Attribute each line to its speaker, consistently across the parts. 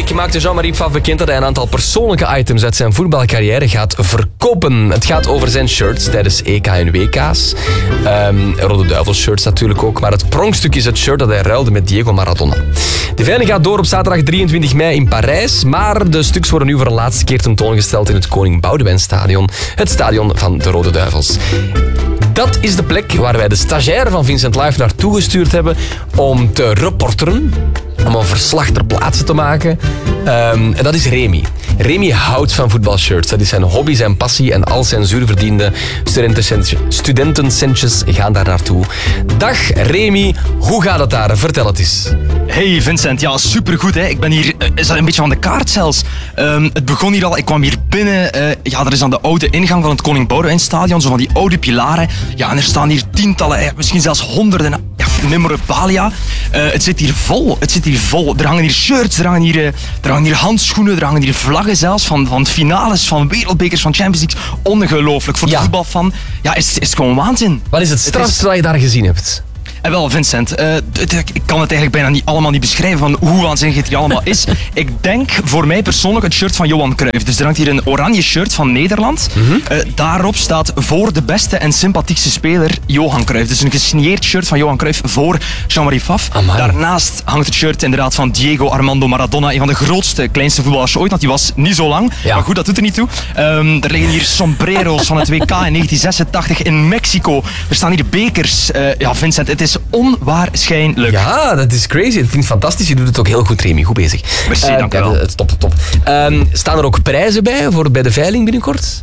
Speaker 1: week maakte Jean-Marie Pfaff bekend dat hij een aantal persoonlijke items uit zijn voetbalcarrière gaat verkopen. Het gaat over zijn shirts tijdens EK en WK's. Rode Duivels shirts natuurlijk ook. Maar het pronkstuk is het shirt dat hij ruilde met Diego Maradona. De veiling gaat door op zaterdag 23 mei in Parijs. Maar de stuks worden nu voor een laatste keer tentoongesteld in het Koning Boudewijnstadion. Het stadion van de Rode Duivels. Dat is de plek waar wij de stagiair van Vincent Live naartoe gestuurd hebben om te reporteren, om een verslag ter plaatse te maken. En dat is Remy. Remy houdt van voetbalshirts. Dat is zijn hobby, zijn passie en al zijn zuurverdiende studentencentjes gaan daar naartoe. Dag Remy, hoe gaat het daar? Vertel het eens.
Speaker 2: Hey Vincent, ja supergoed hè. Ik ben hier, is dat een beetje van de kaart zelfs. Het begon hier al, ik kwam hier binnen. Er is aan de oude ingang van het Koning Boudewijnstadion, zo van die oude pilaren. Ja, en er staan hier tientallen, misschien zelfs honderden memorabilia. Het zit hier vol. Er hangen hier shirts, er hangen hier handschoenen, er hangen hier vlaggen zelfs van finales, van wereldbekers, van Champions League. Ongelooflijk. Voor de voetbalfan, ja, is gewoon waanzin.
Speaker 1: Wat is het strafste dat je daar gezien hebt?
Speaker 2: En wel, Vincent, ik kan het eigenlijk bijna allemaal niet beschrijven van hoe waanzinnig het hier allemaal is. Ik denk voor mij persoonlijk het shirt van Johan Cruijff. Dus er hangt hier een oranje shirt van Nederland. Daarop staat voor de beste en sympathiekste speler Johan Cruijff. Dus een gesigneerd shirt van Johan Cruijff voor Jean-Marie Pfaff. Daarnaast hangt het shirt inderdaad van Diego Armando Maradona. Een van de grootste, kleinste voetballers ooit. Want die was niet zo lang. Ja. Maar goed, dat doet er niet toe. Er liggen hier sombrero's van het WK in 1986 in Mexico. Er staan hier bekers. Vincent, het is onwaarschijnlijk.
Speaker 1: Ja, dat is crazy. Ik vind het fantastisch. Je doet het ook heel goed, Remy. Goed bezig.
Speaker 2: Merci, dank u wel.
Speaker 1: Top. Staan er ook prijzen bij de veiling binnenkort?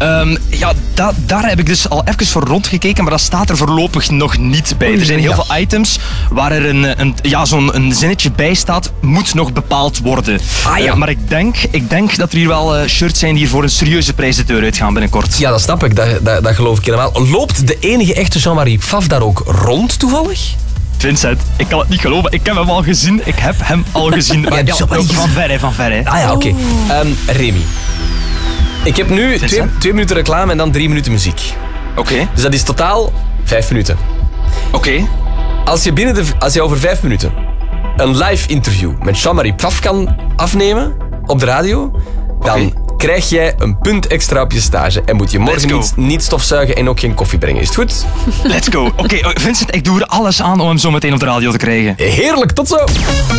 Speaker 2: Daar heb ik dus al even voor rondgekeken, maar dat staat er voorlopig nog niet bij. Er zijn heel veel items waar er een zinnetje bij staat, moet nog bepaald worden. Maar ik denk dat er hier wel shirts zijn die hier voor een serieuze prijs de deur uitgaan binnenkort.
Speaker 1: Ja, dat snap ik. Dat geloof ik helemaal. Loopt de enige echte Jean-Marie Pfaff daar ook rond toevallig?
Speaker 2: Vincent, ik kan het niet geloven. Ik heb hem al gezien. Maar van ver, hè.
Speaker 1: Ah ja, oké. Remy. Ik heb nu 2 minuten reclame en dan 3 minuten muziek.
Speaker 2: Oké.
Speaker 1: Dus dat is totaal 5 minuten.
Speaker 2: Oké.
Speaker 1: Als je over 5 minuten een live interview met Jean-Marie Pfaff kan afnemen op de radio, dan krijg jij een punt extra op je stage. En moet je morgen niet stofzuigen en ook geen koffie brengen. Is het goed?
Speaker 2: Let's go. Oké, Vincent, ik doe er alles aan om hem zo meteen op de radio te krijgen.
Speaker 1: Heerlijk, tot zo!